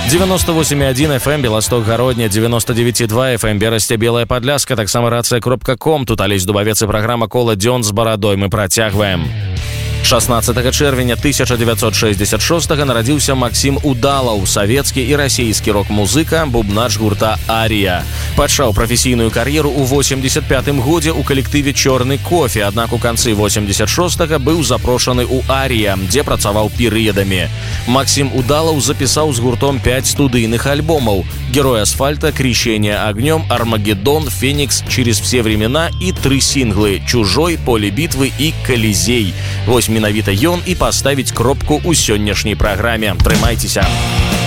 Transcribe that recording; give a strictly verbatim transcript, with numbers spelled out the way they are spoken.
девяносто восемь и один эф эм Белосток Гародня, девяносто девять и два эф эм Берасце Белая Падляска, таксама рация кропка ком. Тут Алесь Дубавец і праграма «Кола дзён з барадой». Мы працягваем. шаснаццатага чэрвеня тысяча дзевяцьсот шэсцьдзесят шостага нарадзіўся Максім Удалаў, савецкі і расійскі рок-музыка, бубнач гурта «Арія». Пачаў прафесійную кар'еру ў восемьдесят пятым годзе ў калектыве «Чорны кофе», аднак у канцы восемьдесят шостага быў запрошаны ў «Арія», дзе працаваў перыядамі. Максім Удалаў запісаў з гуртом пять студыйных альбомаў: «Герой асфальта», «Крещение огнем», «Армагеддон», «Феникс», «Через все времена» і тры сінглы: «Чужой», «Поле бітвы» і «Калізей». Вось менавіта ён і паставіць кропку ў сённяшняй праграме. Трымайцеся!